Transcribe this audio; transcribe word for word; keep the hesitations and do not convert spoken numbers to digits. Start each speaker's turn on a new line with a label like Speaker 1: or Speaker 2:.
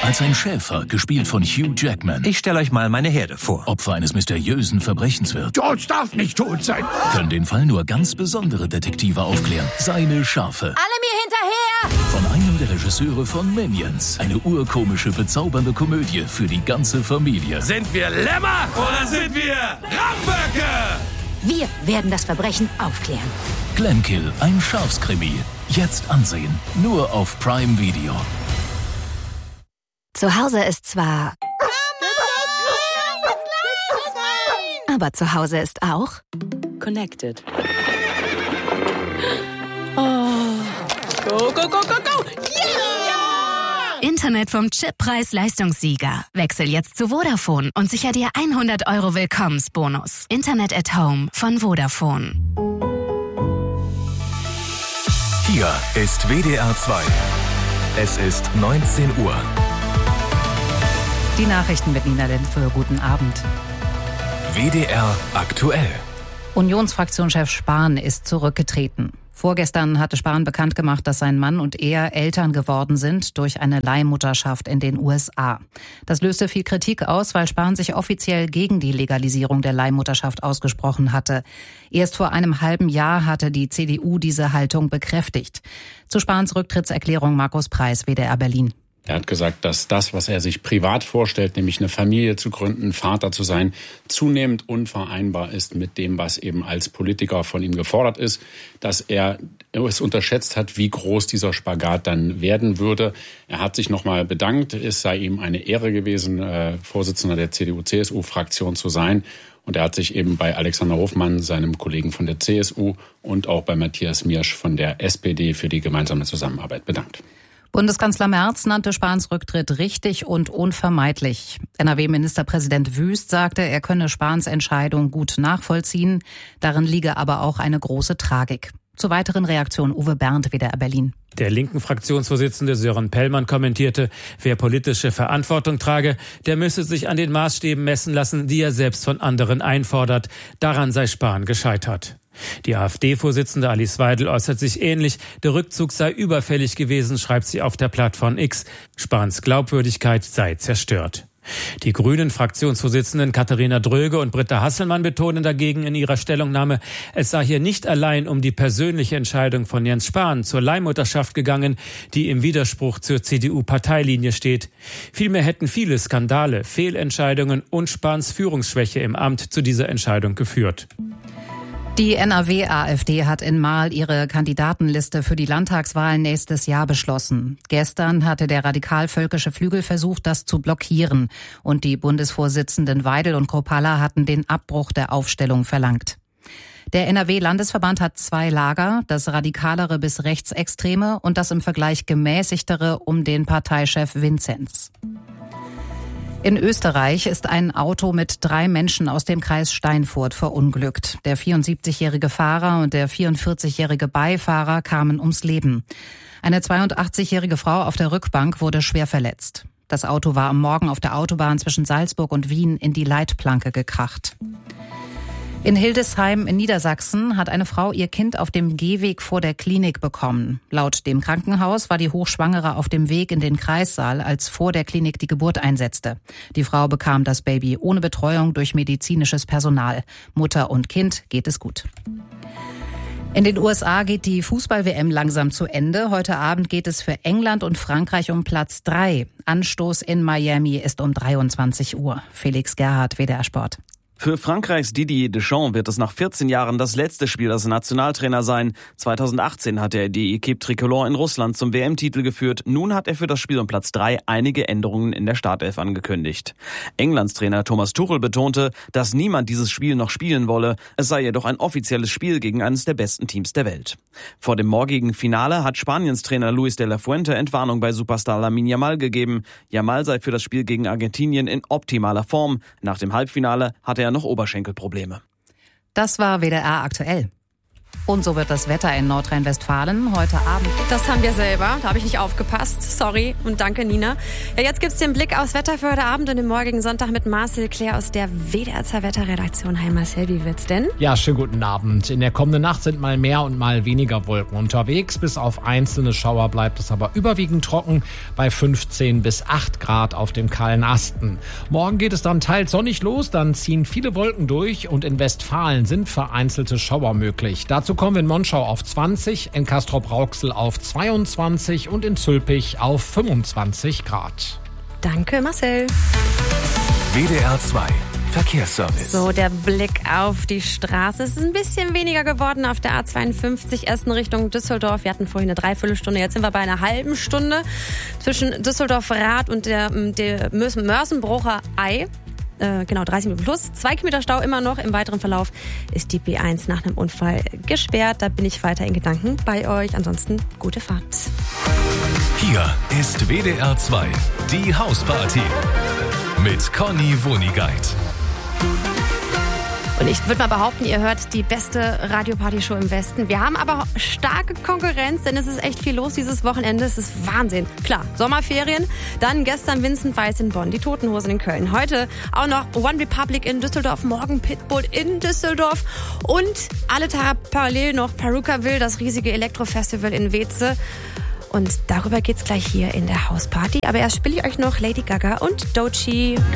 Speaker 1: Als ein Schäfer, gespielt von Hugh Jackman.
Speaker 2: Ich stelle euch mal meine Herde vor.
Speaker 1: Opfer eines mysteriösen Verbrechens wird.
Speaker 3: George darf nicht tot sein.
Speaker 1: Können den Fall nur ganz besondere Detektive aufklären. Seine Schafe.
Speaker 4: Alle mir hinterher!
Speaker 1: Von einem der Regisseure von Minions. Eine urkomische, bezaubernde Komödie für die ganze Familie.
Speaker 3: Sind wir Lämmer oder sind wir Ramböcke?
Speaker 4: Wir werden das Verbrechen aufklären.
Speaker 1: Glenkill, ein Schafskrimi. Jetzt ansehen. Nur auf Prime Video.
Speaker 4: Zu Hause ist zwar... Aber zu Hause ist auch...
Speaker 5: Connected. Oh. Go, go, go, go, go! Yeah!
Speaker 4: Internet vom Chip-Preis-Leistungssieger. Wechsel jetzt zu Vodafone und sicher dir hundert Euro Willkommensbonus. Internet at Home von Vodafone.
Speaker 6: Hier ist W D R zwei. Es ist neunzehn Uhr.
Speaker 7: Die Nachrichten mit Nina Lenfe. Guten Abend.
Speaker 6: W D R aktuell.
Speaker 7: Unionsfraktionschef Spahn ist zurückgetreten. Vorgestern hatte Spahn bekannt gemacht, dass sein Mann und er Eltern geworden sind durch eine Leihmutterschaft in den U S A. Das löste viel Kritik aus, weil Spahn sich offiziell gegen die Legalisierung der Leihmutterschaft ausgesprochen hatte. Erst vor einem halben Jahr hatte die C D U diese Haltung bekräftigt. Zu Spahns Rücktrittserklärung Markus Preis, W D R Berlin.
Speaker 8: Er hat gesagt, dass das, was er sich privat vorstellt, nämlich eine Familie zu gründen, Vater zu sein, zunehmend unvereinbar ist mit dem, was eben als Politiker von ihm gefordert ist, dass er es unterschätzt hat, wie groß dieser Spagat dann werden würde. Er hat sich nochmal bedankt, es sei ihm eine Ehre gewesen, äh, Vorsitzender der C D U-C S U-Fraktion zu sein. Und er hat sich eben bei Alexander Hofmann, seinem Kollegen von der C S U, und auch bei Matthias Miersch von der S P D für die gemeinsame Zusammenarbeit bedankt.
Speaker 7: Bundeskanzler Merz nannte Spahns Rücktritt richtig und unvermeidlich. N R W-Ministerpräsident Wüst sagte, er könne Spahns Entscheidung gut nachvollziehen. Darin liege aber auch eine große Tragik. Zur weiteren Reaktion Uwe Berndt, W D R Berlin.
Speaker 9: Der linken Fraktionsvorsitzende Sören Pellmann kommentierte, wer politische Verantwortung trage, der müsse sich an den Maßstäben messen lassen, die er selbst von anderen einfordert. Daran sei Spahn gescheitert. Die AfD-Vorsitzende Alice Weidel äußert sich ähnlich. Der Rückzug sei überfällig gewesen, schreibt sie auf der Plattform X. Spahns Glaubwürdigkeit sei zerstört. Die Grünen-Fraktionsvorsitzenden Katharina Dröge und Britta Hasselmann betonen dagegen in ihrer Stellungnahme, es sei hier nicht allein um die persönliche Entscheidung von Jens Spahn zur Leihmutterschaft gegangen, die im Widerspruch zur C D U-Parteilinie steht. Vielmehr hätten viele Skandale, Fehlentscheidungen und Spahns Führungsschwäche im Amt zu dieser Entscheidung geführt.
Speaker 7: Die N R W-AfD hat in Marl ihre Kandidatenliste für die Landtagswahlen nächstes Jahr beschlossen. Gestern hatte der radikal-völkische Flügel versucht, das zu blockieren. Und die Bundesvorsitzenden Weidel und Kropalla hatten den Abbruch der Aufstellung verlangt. Der N R W-Landesverband hat zwei Lager, das radikalere bis rechtsextreme und das im Vergleich gemäßigtere um den Parteichef Vinzenz. In Österreich ist ein Auto mit drei Menschen aus dem Kreis Steinfurt verunglückt. Der vierundsiebzigjährige Fahrer und der vierundvierzigjährige Beifahrer kamen ums Leben. Eine zweiundachtzigjährige Frau auf der Rückbank wurde schwer verletzt. Das Auto war am Morgen auf der Autobahn zwischen Salzburg und Wien in die Leitplanke gekracht. In Hildesheim in Niedersachsen hat eine Frau ihr Kind auf dem Gehweg vor der Klinik bekommen. Laut dem Krankenhaus war die Hochschwangere auf dem Weg in den Kreissaal, als vor der Klinik die Geburt einsetzte. Die Frau bekam das Baby ohne Betreuung durch medizinisches Personal. Mutter und Kind geht es gut. In den U S A geht die Fußball-W M langsam zu Ende. Heute Abend geht es für England und Frankreich um Platz drei. Anstoß in Miami ist um dreiundzwanzig Uhr. Felix Gerhardt, W D R Sport.
Speaker 10: Für Frankreichs Didier Deschamps wird es nach vierzehn Jahren das letzte Spiel als Nationaltrainer sein. zweitausendachtzehn hat er die Equipe Tricolore in Russland zum W M-Titel geführt. Nun hat er für das Spiel um Platz drei einige Änderungen in der Startelf angekündigt. Englands Trainer Thomas Tuchel betonte, dass niemand dieses Spiel noch spielen wolle. Es sei jedoch ein offizielles Spiel gegen eines der besten Teams der Welt. Vor dem morgigen Finale hat Spaniens Trainer Luis de la Fuente Entwarnung bei Superstar Lamine Yamal gegeben. Yamal sei für das Spiel gegen Argentinien in optimaler Form. Nach dem Halbfinale hat er noch Oberschenkelprobleme.
Speaker 7: Das war W D R aktuell. Und so wird das Wetter in Nordrhein-Westfalen heute Abend.
Speaker 2: Das haben wir selber. Da habe ich nicht aufgepasst. Sorry und danke, Nina. Ja, jetzt gibt's den Blick aufs Wetter für heute Abend und den morgigen Sonntag mit Marcel Claire aus der W D R zwei Wetterredaktion. Hi Marcel, wie wird's denn?
Speaker 11: Ja, schönen guten Abend. In der kommenden Nacht sind mal mehr und mal weniger Wolken unterwegs. Bis auf einzelne Schauer bleibt es aber überwiegend trocken bei fünfzehn bis acht Grad auf dem kahlen Asten. Morgen geht es dann teils sonnig los, dann ziehen viele Wolken durch und in Westfalen sind vereinzelte Schauer möglich. Dazu kommen wir in Monschau auf zwanzig, in Castrop-Rauxel auf zweiundzwanzig und in Zülpich auf fünfundzwanzig Grad.
Speaker 2: Danke, Marcel.
Speaker 6: W D R zwei Verkehrsservice.
Speaker 2: So, der Blick auf die Straße. Es ist ein bisschen weniger geworden auf der A zweiundfünfzig, Essen Richtung Düsseldorf. Wir hatten vorhin eine Dreiviertelstunde, jetzt sind wir bei einer halben Stunde zwischen Düsseldorf-Rath und der, der Mörsenbrucher Ei. Äh, genau, dreißig Minuten plus. Zwei Kilometer Stau immer noch. Im weiteren Verlauf ist die B eins nach einem Unfall gesperrt. Da bin ich weiter in Gedanken bei euch. Ansonsten gute Fahrt.
Speaker 6: Hier ist W D R zwei, die Hausparty mit Conny Wonigkeit.
Speaker 2: Und ich würde mal behaupten, ihr hört die beste Radioparty-Show im Westen. Wir haben aber starke Konkurrenz, denn es ist echt viel los dieses Wochenende. Es ist Wahnsinn. Klar, Sommerferien, dann gestern Vincent Weiss in Bonn, die Toten Hosen in Köln. Heute auch noch One Republic in Düsseldorf, morgen Pitbull in Düsseldorf und alle Tage parallel noch Perukaville, das riesige Elektrofestival in Weeze. Und darüber geht's gleich hier in der Hausparty. Aber erst spiele ich euch noch Lady Gaga und Doechii.